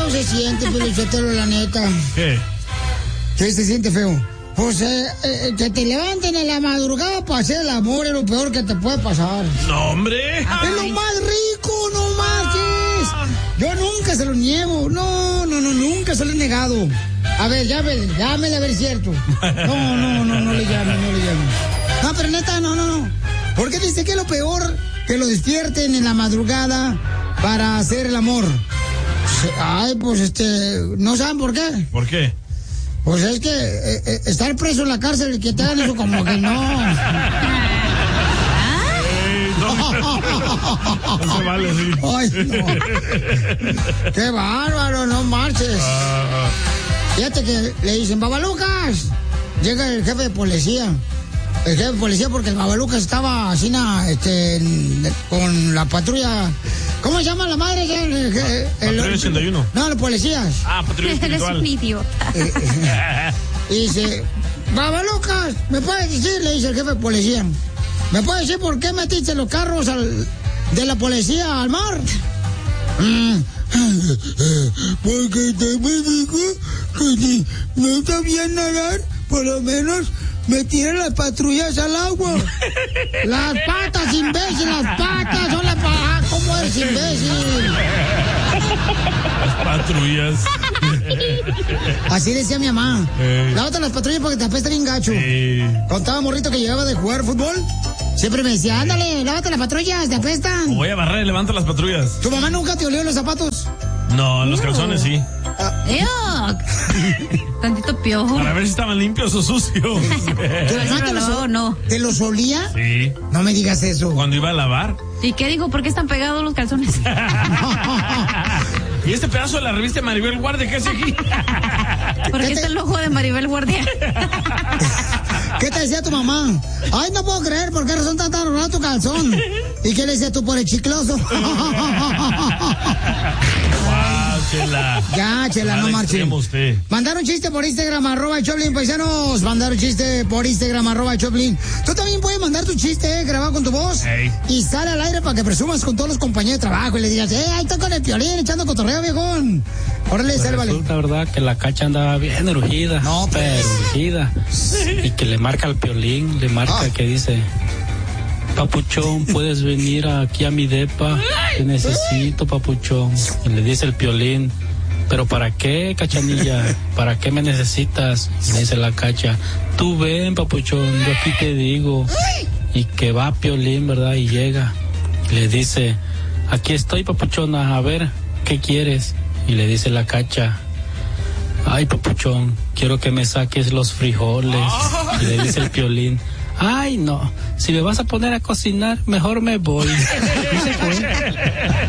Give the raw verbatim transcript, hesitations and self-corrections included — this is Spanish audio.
feo se siente, Pelichotelo, la neta. ¿Qué? ¿Qué se siente feo? Pues eh, eh, que te levanten en la madrugada para hacer el amor es lo peor que te puede pasar. No, hombre. Es lo más rico, no marches. Yo nunca se lo niego. No, no, no, nunca se lo he negado. A ver, llámele, llámele a ver si es cierto. No, no, no, no le llame, no le llame. No, pero neta, no, no, no. ¿Por qué dice que es lo peor que lo despierten en la madrugada para hacer el amor? Ay, pues este, ¿no saben por qué? ¿Por qué? Pues es que eh, eh, estar preso en la cárcel y que te hagan eso como que no. Ey, no, no se vale, sí. Ay, no. Qué bárbaro, no marches. Ah, Fíjate que le dicen, Babalucas. Llega el jefe de policía. El jefe de policía porque el Babalucas estaba así, na, este, en- con la patrulla. ¿Cómo se llama la madre? El, el, el- Patrulla ochenta y uno. No, los policías. ah, patrulla Eres espiritual. un idiota. Y dice, Babalucas, ¿me puedes decir? Le dice el jefe de policía. ¿Me puedes decir por qué metiste los carros al, de la policía al mar? Mm. Porque te me dijo que si no sabía nadar, por lo menos me tiré las patrullas al agua. Las patas, imbécil, las patas son las patas. ¿Cómo eres imbécil? Patrullas. Así decía mi mamá. Ey. Lávate las patrullas porque te apesta bien gacho. Sí. Contaba morrito que llegaba de jugar fútbol. Siempre me decía, ándale, lávate las patrullas, te apestan. Voy a barrer y levanto las patrullas. ¿Tu mamá nunca te olió los zapatos? No, los calzones sí. ¡Ew! Tantito piojo. Para ver si estaban limpios o sucios. ¿Tu mamá te los, No, no. ¿te los olía? Sí. No me digas eso. Cuando iba a lavar. ¿Y qué dijo? ¿Por qué están pegados los calzones? ¿Y este pedazo de la revista de Maribel Guardia qué hace aquí? ¿Por qué ¿Qué te- está el ojo de Maribel Guardia? ¿Qué te decía tu mamá? Ay, no puedo creer, ¿por qué razón está tan raro tu calzón? ¿Y qué le decías tú por el chicloso? Wow, chela. Ya, chela, no Al marche. extremo usted. Mandaron chiste por Instagram, arroba Choplin, paisanos. Mandaron chiste por Instagram, arroba Choplin. Tú también puedes mandar tu chiste, eh, grabado con tu voz. Ey. Y sale al aire para que presumas con todos los compañeros de trabajo y le digas, eh, ahí está con el Piolín echando cotorreo, viejón. Órale, Pues sálvale. resulta, verdad, que la Cacha andaba bien urgida. No, pues. pero urgida. Y que le marca al Piolín, le marca Ah. que dice, Papuchón, puedes venir aquí a mi depa, te necesito, Papuchón. Y le dice el Piolín, ¿pero para qué, Cachanilla? ¿Para qué me necesitas? Y le dice la Cacha, tú ven, Papuchón, yo aquí te digo. Y que va Piolín, ¿verdad? Y llega, y le dice, aquí estoy, Papuchona, a ver, ¿qué quieres? Y le dice la Cacha, ay, Papuchón, quiero que me saques los frijoles. Y le dice el Piolín, ay, no, si me vas a poner a cocinar, mejor me voy. Y se fue.